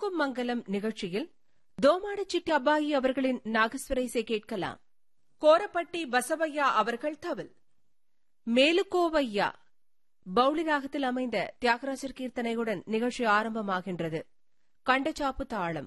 பொங்கும் மங்கலம் நிகழ்ச்சியில் தோமாடு சிட்டி அப்பாயி அவர்களின் நாகஸ்வர இசை கேட்கலாம். கோரப்பட்டி பசவையா அவர்கள் தவில், மேலுக்கோவையா பவுளி ராகத்தில் அமைந்த தியாகராஜர் கீர்த்தனையுடன் நிகழ்ச்சி ஆரம்பமாகின்றது. கண்டச்சாப்பு தாளம்.